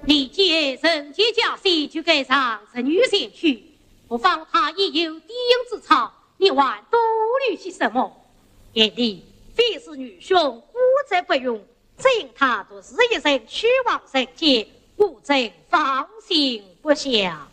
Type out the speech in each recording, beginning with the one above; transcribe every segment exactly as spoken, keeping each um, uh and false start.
历届人间家事就该上子女先去，不妨他已有低音之草，你还多虑些什么？眼里非是女兄孤责不用，只因他做事一生去往人间，吾真放心不下。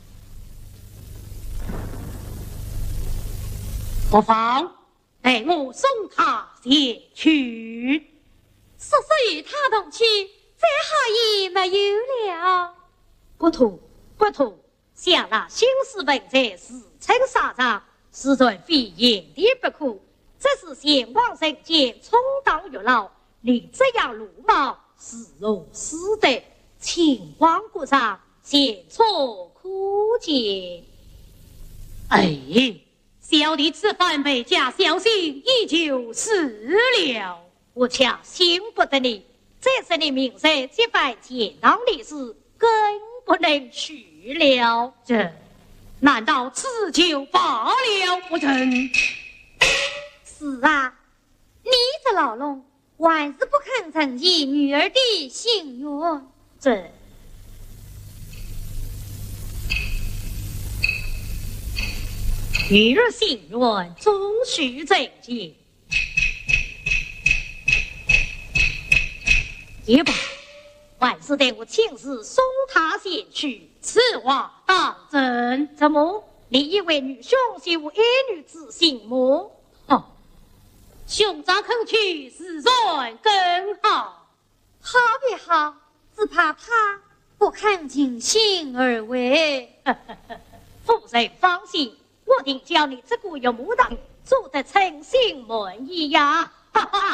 不妨待我送他先去。 叔叔与他同去，再好也没有了。 不妥不妥，想那心思本在时辰沙场，实在非言地不可。这是先往人间充当月老，你这样鲁莽，是若失德，情况不上，险错可见。哎，小弟此番被家小心，依旧死了。我恰信不得你，这是你明日这番简当的事，更不能去了。这难道此就罢了？不成？ 是啊，你这老龙还是不肯承继女儿的心愿。 这女儿心愿终须承继。也罢，万事待我亲自送他先去，此话当真。怎么？你以为女兄是无儿女之心吗？哦，兄长肯去，自然更好。 好也好，只怕他不肯尽心而为。 夫人放心，我定叫你这个有木当做得称心满意呀！哈哈。